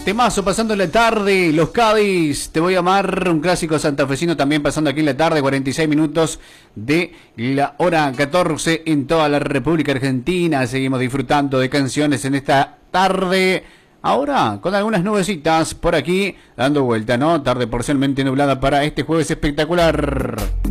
Temazo pasando en la tarde, los Cádiz, te voy a amar, un clásico santafesino también pasando aquí en la tarde, 46 minutos de la hora 14 en toda la República Argentina. Seguimos disfrutando de canciones en esta tarde, ahora con algunas nubecitas por aquí dando vuelta, ¿no? Tarde parcialmente nublada para este jueves espectacular.